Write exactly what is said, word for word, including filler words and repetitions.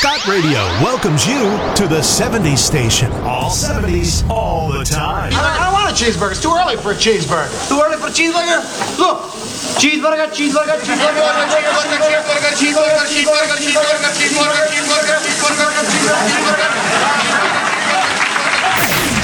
Scott Radio welcomes you to the seventies station. All seventies, all the time. I don't want a cheeseburger. It's too early for a cheeseburger. Too early for a cheeseburger? Look! Cheeseburger, cheeseburger, cheeseburger, cheeseburger, cheeseburger, cheeseburger, cheeseburger, cheeseburger, cheeseburger,